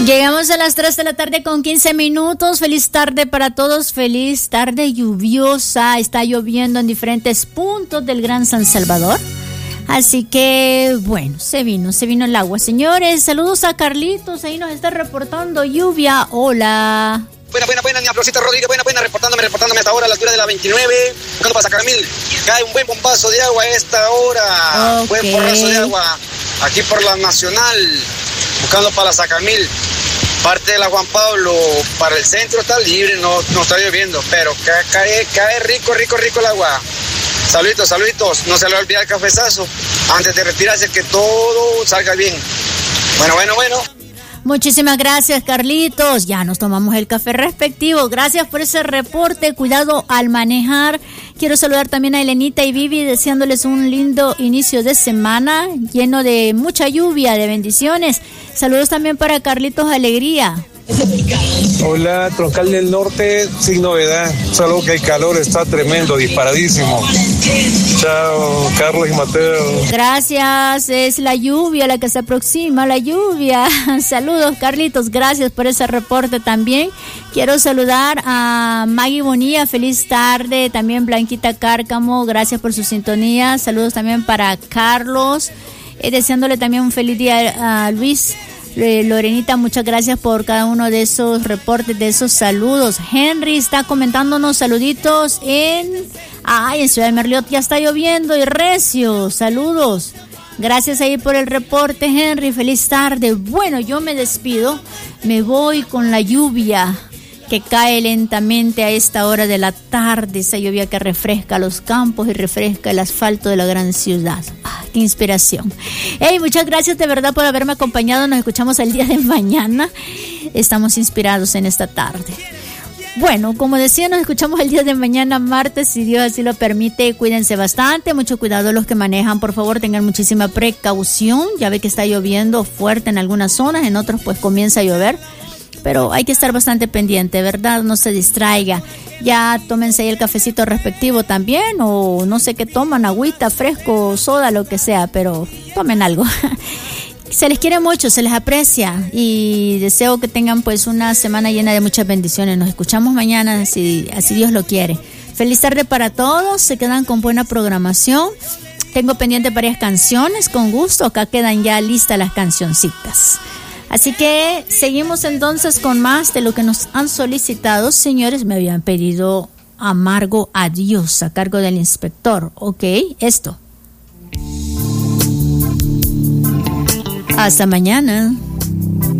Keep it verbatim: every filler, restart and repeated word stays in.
Llegamos a las tres de la tarde con quince minutos. Feliz tarde para todos. Feliz tarde lluviosa. Está lloviendo en diferentes puntos del Gran San Salvador. Así que, bueno, se vino, se vino el agua. Señores, saludos a Carlitos. Ahí nos está reportando lluvia. Hola. Buena, buena, buena, mi Florcita Rodríguez, buena, buena, reportándome, reportándome hasta ahora a la altura de la veintinueve, buscando para Sacramil. Cae un buen bombazo de agua a esta hora. Okay. Buen porrazo de agua. Aquí por la Nacional, buscando para la Sacramil. Parte de la Juan Pablo, para el centro está libre, no, no está lloviendo, pero cae, cae, cae rico, rico, rico el agua. Saluditos, saluditos, no se le olvide el cafezazo, antes de retirarse, que todo salga bien. Bueno, bueno, bueno. Muchísimas gracias, Carlitos. Ya nos tomamos el café respectivo. Gracias por ese reporte. Cuidado al manejar. Quiero saludar también a Elenita y Vivi, deseándoles un lindo inicio de semana, lleno de mucha lluvia, de bendiciones. Saludos también para Carlitos Alegría. Hola, Troncal del Norte, sin novedad, solo que el calor está tremendo, disparadísimo. Chao, Carlos y Mateo. Gracias, es la lluvia la que se aproxima, la lluvia. Saludos, Carlitos, gracias por ese reporte también. Quiero saludar a Maggie Bonilla, feliz tarde, también Blanquita Cárcamo, gracias por su sintonía. Saludos también para Carlos, eh, deseándole también un feliz día a Luis. Lorenita, muchas gracias por cada uno de esos reportes, de esos saludos. Henry está comentándonos saluditos en... Ay, en Ciudad de Merliot ya está lloviendo y recio. Saludos. Gracias ahí por el reporte, Henry. Feliz tarde. Bueno, yo me despido. Me voy con la lluvia que cae lentamente a esta hora de la tarde. Esa lluvia que refresca los campos y refresca el asfalto de la gran ciudad. ¡Ay, qué inspiración! Hey, muchas gracias de verdad por haberme acompañado. Nos escuchamos el día de mañana. Estamos inspirados en esta tarde. Bueno, como decía, nos escuchamos el día de mañana, martes, si Dios así lo permite. Cuídense bastante, mucho cuidado los que manejan, por favor, tengan muchísima precaución. Ya ve que está lloviendo fuerte en algunas zonas, en otros pues comienza a llover. Pero hay que estar bastante pendiente, ¿verdad? No se distraiga. Ya tómense ahí el cafecito respectivo también, o no sé qué toman, agüita, fresco, soda, lo que sea, pero tomen algo. Se les quiere mucho, se les aprecia y deseo que tengan pues una semana llena de muchas bendiciones. Nos escuchamos mañana, si así Dios lo quiere. Feliz tarde para todos, se quedan con buena programación. Tengo pendiente varias canciones, con gusto, acá quedan ya listas las cancioncitas. Así que seguimos entonces con más de lo que nos han solicitado. Señores, me habían pedido Amargo Adiós a cargo del Inspector. Ok, esto. Hasta mañana.